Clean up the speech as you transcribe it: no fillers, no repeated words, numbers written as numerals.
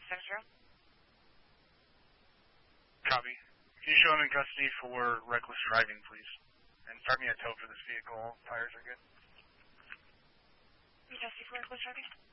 670. Copy. Can you show him in custody for reckless driving, please? And start me a tow for this vehicle. All tires are good. In custody for reckless driving?